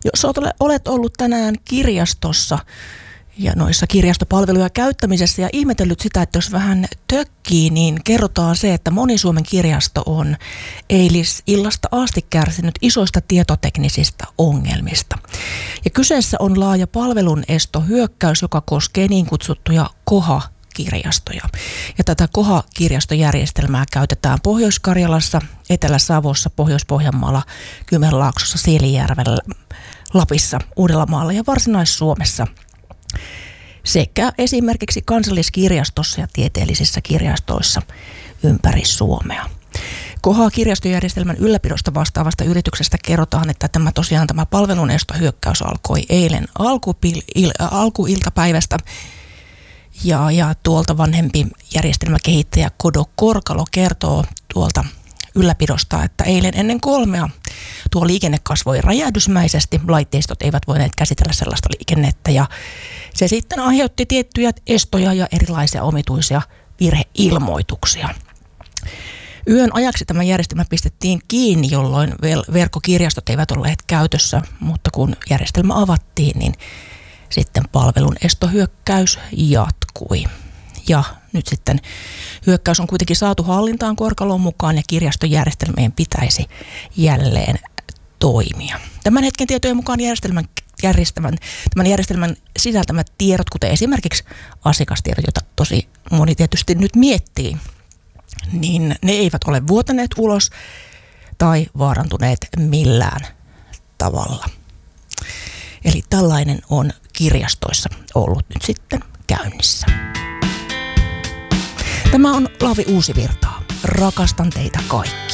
Jos olet ollut tänään kirjastossa ja noissa kirjastopalveluja käyttämisessä ja ihmetellyt sitä, että jos vähän tökkii, niin kerrotaan se, että moni Suomen kirjasto on eilisillasta asti kärsinyt isoista tietoteknisistä ongelmista. Ja kyseessä on laaja palvelun estohyökkäys, joka koskee niin kutsuttuja KOHA-kirjastoja. Ja tätä KOHA-kirjastojärjestelmää käytetään Pohjois-Karjalassa, Etelä-Savossa, Pohjois-Pohjanmaalla, Kymenlaaksossa, Siilinjärvellä, Lapissa, Uudellamaalla ja Varsinais-Suomessa sekä esimerkiksi Kansalliskirjastossa ja tieteellisissä kirjastoissa ympäri Suomea. KOHA-kirjastojärjestelmän ylläpidosta vastaavasta yrityksestä kerrotaan, että tämä palvelun estohyökkäys alkoi eilen alkuiltapäivästä ja tuolta vanhempi järjestelmäkehittäjä Kodo Korkalo kertoo tuolta ylläpidosta, että eilen ennen 3 tuo liikenne kasvoi räjähdysmäisesti. Laitteistot eivät voineet käsitellä sellaista liikennettä ja se sitten aiheutti tiettyjä estoja ja erilaisia omituisia virheilmoituksia. Yön ajaksi tämä järjestelmä pistettiin kiinni, jolloin verkkokirjastot eivät olleet käytössä, mutta kun järjestelmä avattiin, niin sitten palvelun estohyökkäys jatkui. Ja nyt sitten hyökkäys on kuitenkin saatu hallintaan Korkalon mukaan ja kirjastojärjestelmien pitäisi jälleen toimia. Tämän hetken tietojen mukaan tämän järjestelmän sisältämät tiedot, kuten esimerkiksi asiakastiedot, joita tosi moni tietysti nyt miettii, niin ne eivät ole vuotaneet ulos tai vaarantuneet millään tavalla. Eli tällainen on kirjastoissa ollut nyt sitten käynnissä. Tämä on Laavi Uusivirtaa. Rakastan teitä kaikkia.